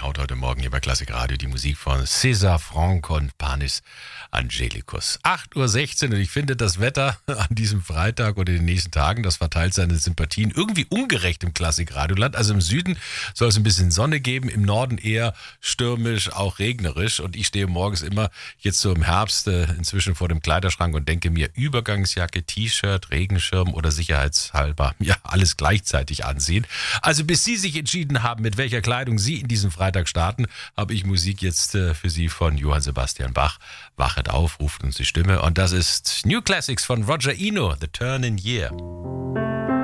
haut heute Morgen hier bei Klassik Radio die Musik von César Franck und Panis Angelicus. 8:16 Uhr und ich finde das Wetter an diesem Freitag oder in den nächsten Tagen, das verteilt seine Sympathien irgendwie ungerecht im Klassik-Radioland. Also im Süden soll es ein bisschen Sonne geben, im Norden eher stürmisch, auch regnerisch. Und ich stehe morgens immer jetzt so im Herbst inzwischen vor dem Kleiderschrank und denke mir, Übergangsjacke, T-Shirt, Regenschirm oder sicherheitshalber, ja, alles gleichzeitig anziehen. Also bis Sie sich entschieden haben, mit welcher Kleidung Sie in diesem Freitag starten, habe ich Musik jetzt für Sie von Johann Sebastian Bach. Wachet auf, ruft uns die Stimme. Und das ist New Classics von Roger Eno, The Turning Year.